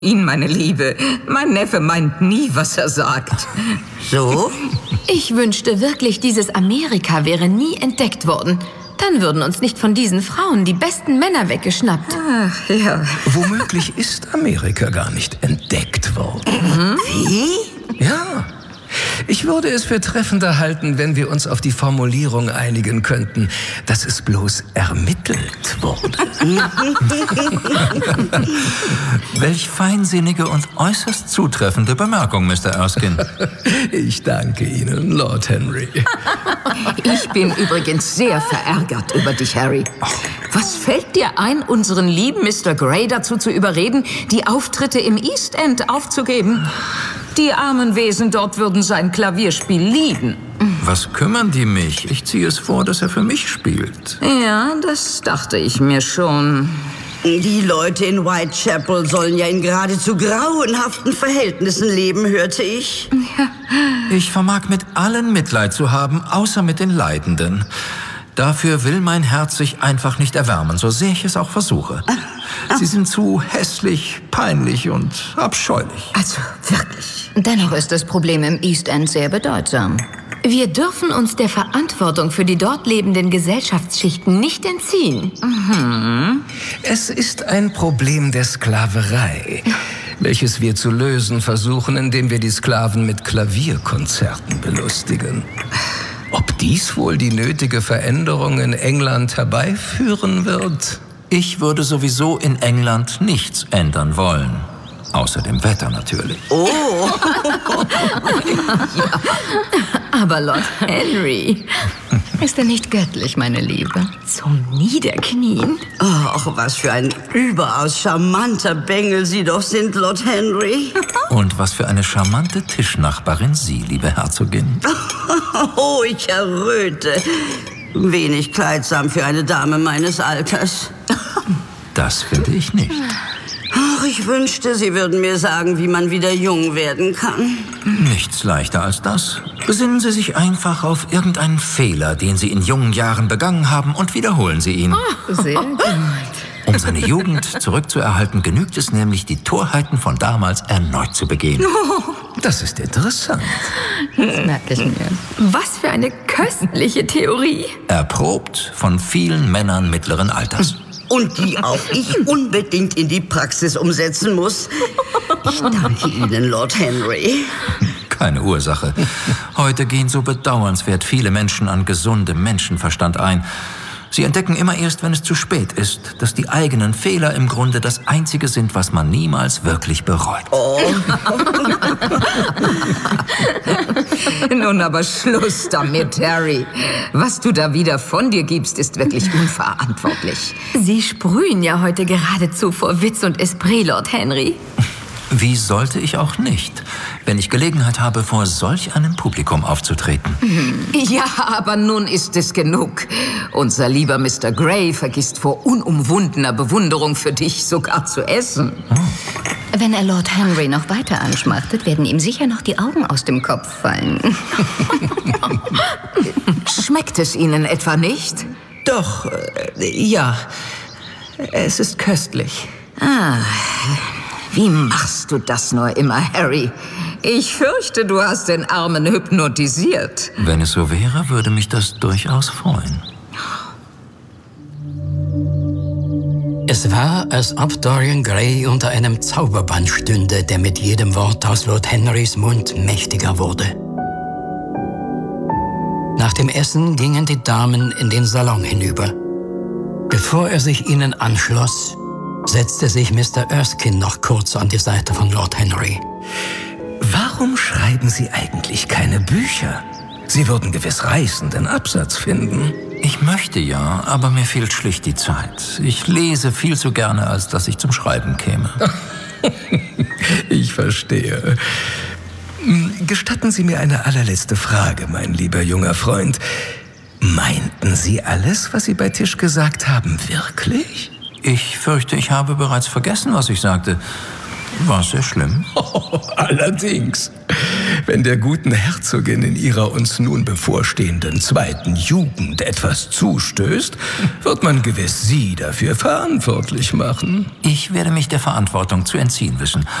Ihn, meine Liebe. Mein Neffe meint nie, was er sagt. So? Ich wünschte wirklich, dieses Amerika wäre nie entdeckt worden. Dann würden uns nicht von diesen Frauen die besten Männer weggeschnappt. Ach, ja. Womöglich ist Amerika gar nicht entdeckt worden. Wie? Ja. Ich würde es für treffender halten, wenn wir uns auf die Formulierung einigen könnten, dass es bloß ermittelt wurde. Welch feinsinnige und äußerst zutreffende Bemerkung, Mr. Erskine. Ich danke Ihnen, Lord Henry. Ich bin übrigens sehr verärgert über dich, Harry. Was fällt dir ein, unseren lieben Mr. Grey dazu zu überreden, die Auftritte im East End aufzugeben? Die armen Wesen dort würden sein Klavierspiel lieben. Was kümmern die mich? Ich ziehe es vor, dass er für mich spielt. Ja, das dachte ich mir schon. Die Leute in Whitechapel sollen ja in geradezu grauenhaften Verhältnissen leben, hörte ich. Ich vermag mit allen Mitleid zu haben, außer mit den Leidenden. Dafür will mein Herz sich einfach nicht erwärmen, so sehr ich es auch versuche. Sie sind zu hässlich, peinlich und abscheulich. Also, wirklich. Dennoch ist das Problem im East End sehr bedeutsam. Wir dürfen uns der Verantwortung für die dort lebenden Gesellschaftsschichten nicht entziehen. Es ist ein Problem der Sklaverei, welches wir zu lösen versuchen, indem wir die Sklaven mit Klavierkonzerten belustigen. Ob dies wohl die nötige Veränderung in England herbeiführen wird? Ich würde sowieso in England nichts ändern wollen. Außer dem Wetter natürlich. Oh, Aber Lord Henry, ist er nicht göttlich, meine Liebe? Zum Niederknien? ach, was für ein überaus charmanter Bengel Sie doch sind, Lord Henry. Und was für eine charmante Tischnachbarin Sie, liebe Herzogin. Oh, ich erröte. Wenig kleidsam für eine Dame meines Alters. Das finde ich nicht. Ach, ich wünschte, Sie würden mir sagen, wie man wieder jung werden kann. Nichts leichter als das. Besinnen Sie sich einfach auf irgendeinen Fehler, den Sie in jungen Jahren begangen haben, und wiederholen Sie ihn. Sehr gut. Um seine Jugend zurückzuerhalten, genügt es nämlich, die Torheiten von damals erneut zu begehen. Das ist interessant. Das merke ich mir. Was für eine köstliche Theorie. Erprobt von vielen Männern mittleren Alters. Und die auch ich unbedingt in die Praxis umsetzen muss. Ich danke Ihnen, Lord Henry. Keine Ursache. Heute gehen so bedauernswert viele Menschen an gesundem Menschenverstand ein. Sie entdecken immer erst, wenn es zu spät ist, dass die eigenen Fehler im Grunde das Einzige sind, was man niemals wirklich bereut. Nun aber Schluss damit, Harry. Was du da wieder von dir gibst, ist wirklich unverantwortlich. Sie sprühen ja heute geradezu vor Witz und Esprit, Lord Henry. Wie sollte ich auch nicht, wenn ich Gelegenheit habe, vor solch einem Publikum aufzutreten? Ja, aber nun ist es genug. Unser lieber Mr. Grey vergisst vor unumwundener Bewunderung für dich sogar zu essen. Wenn er Lord Henry noch weiter anschmachtet, werden ihm sicher noch die Augen aus dem Kopf fallen. Schmeckt es Ihnen etwa nicht? Doch, ja. Es ist köstlich. Wie machst du das nur immer, Harry? Ich fürchte, du hast den Armen hypnotisiert. Wenn es so wäre, würde mich das durchaus freuen. Es war, als ob Dorian Gray unter einem Zauberbann stünde, der mit jedem Wort aus Lord Henrys Mund mächtiger wurde. Nach dem Essen gingen die Damen in den Salon hinüber. Bevor er sich ihnen anschloss, setzte sich Mr. Erskine noch kurz an die Seite von Lord Henry. Warum schreiben Sie eigentlich keine Bücher? Sie würden gewiss reißenden Absatz finden. Ich möchte ja, aber mir fehlt schlicht die Zeit. Ich lese viel zu gerne, als dass ich zum Schreiben käme. Ich verstehe. Gestatten Sie mir eine allerletzte Frage, mein lieber junger Freund. Meinten Sie alles, was Sie bei Tisch gesagt haben, wirklich? Ich fürchte, ich habe bereits vergessen, was ich sagte. War sehr schlimm. Allerdings. Wenn der guten Herzogin in ihrer uns nun bevorstehenden zweiten Jugend etwas zustößt, wird man gewiss sie dafür verantwortlich machen. Ich werde mich der Verantwortung zu entziehen wissen.